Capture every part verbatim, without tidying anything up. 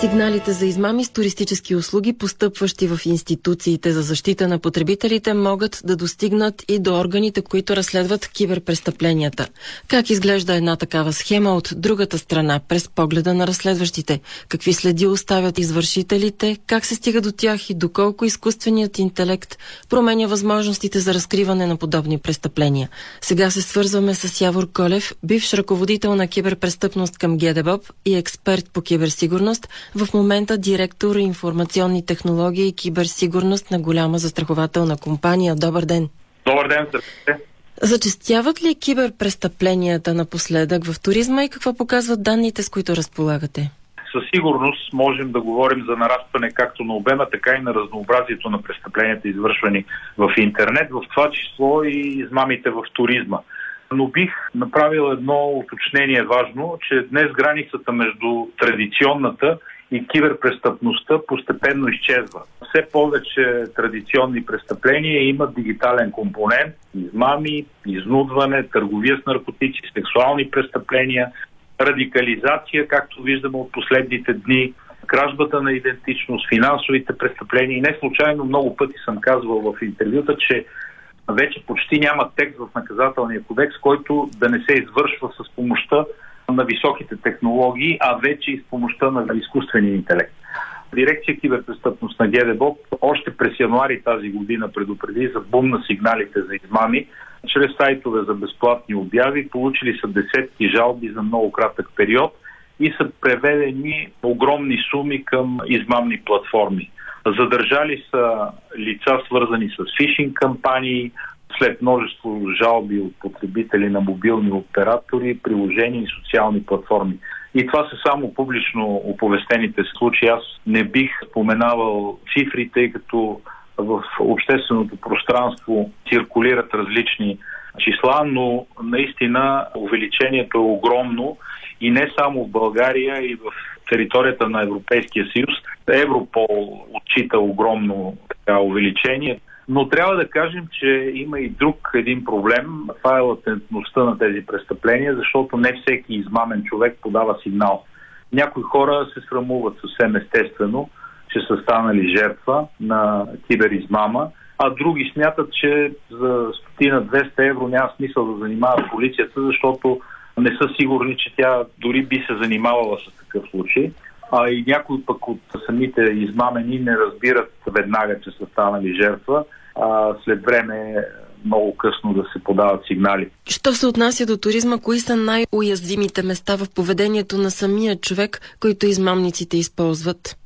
Сигналите за измами с туристически услуги, постъпващи в институциите за защита на потребителите, могат да достигнат и до органите, които разследват киберпрестъпленията. Как изглежда една такава схема от другата страна, през погледа на разследващите? Какви следи оставят извършителите? Как се стига до тях и доколко изкуственият интелект променя възможностите за разкриване на подобни престъпления? Сега се свързваме с Явор Колев, бивш ръководител на киберпрестъпност към ГДБОП и експерт по киберсигурност, в момента директор информационни технологии и киберсигурност на голяма застрахователна компания. Добър ден! Добър ден, здравейте! Зачестяват ли киберпрестъпленията напоследък в туризма и какво показват данните, с които разполагате? Със сигурност можем да говорим за нарастване както на обема, така и на разнообразието на престъпленията, извършвани в интернет, в това число и измамите в туризма. Но бих направил едно уточнение важно, че днес границата между традиционната и киберпрестъпността постепенно изчезва. Все повече традиционни престъпления имат дигитален компонент, измами, изнудване, търговия с наркотици, сексуални престъпления, радикализация, както виждаме от последните дни, кражбата на идентичност, финансовите престъпления. И не случайно много пъти съм казвал в интервюта, че вече почти няма текст в наказателния кодекс, който да не се извършва с помощта на високите технологии, а вече и с помощта на изкуствения интелект. Дирекция киберпрестъпност на ГДБОП още през януари тази година предупреди за бум на сигналите за измами чрез сайтове за безплатни обяви. Получили са десетки жалби за много кратък период и са преведени огромни суми към измамни платформи. Задържали са лица, свързани с фишинг кампании, след множество жалби от потребители на мобилни оператори, приложения и социални платформи. И това са само публично оповестените случаи. Аз не бих споменавал цифри, тъй като в общественото пространство циркулират различни числа, но наистина увеличението е огромно и не само в България, и в територията на Европейския съюз. Европол отчита огромно така увеличение. Но трябва да кажем, че има и друг един проблем. Това е латентността на тези престъпления, защото не всеки измамен човек подава сигнал. Някои хора се срамуват съвсем естествено, че са станали жертва на киберизмама, а други смятат, че за стотина-двеста евро няма смисъл да занимават полицията, защото не са сигурни, че тя дори би се занимавала с такъв случай. А и някои пък от самите измамени не разбират веднага, че са станали жертва, а след време много късно да се подават сигнали. Що се отнася до туризма, кои са най-уязвимите места в поведението на самия човек, които измамниците използват?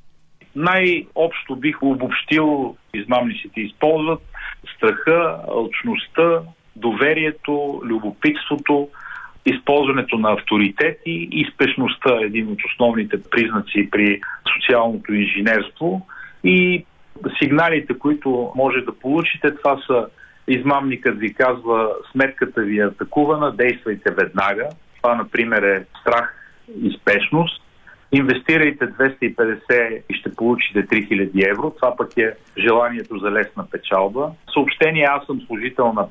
Най-общо бих обобщил, измамниците използват страха, алчността, доверието, любопитството, използването на авторитети и спешността е един от основните признаци при социалното инженерство. И сигналите, които може да получите, това са: измамникът ви казва, сметката ви е атакувана, действайте веднага. Това, например, е страх и спешност. Инвестирайте двеста и петдесет и ще получите три хиляди евро. Това пък е желанието за лесна печалба. Съобщение: аз съм служител на